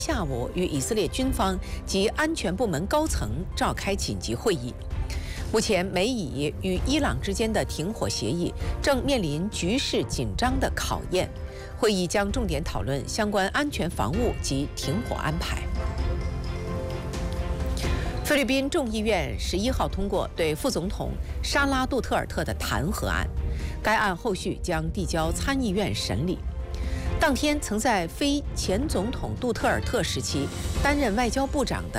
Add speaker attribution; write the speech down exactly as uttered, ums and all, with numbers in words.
Speaker 1: 下午与以色列军方及安全部门高层召开紧急会议。目前，美以与伊朗之间的停火协议正面临局势紧张的考验。会议将重点讨论相关安全防务及停火安排。菲律宾众议院十一号通过对副总统沙拉杜特尔特的弹劾案，该案后续将递交参议院审理。当天，曾在非前总统杜特尔特时期担任外交部长的